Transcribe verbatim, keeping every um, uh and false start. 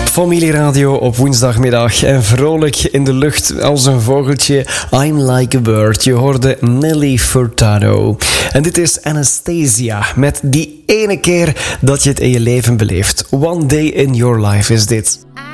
Familieradio op woensdagmiddag en vrolijk in de lucht als een vogeltje. I'm like a bird. Je hoorde Nelly Furtado. En dit is Anastasia met die ene keer dat je het in je leven beleeft. One day in your life is dit.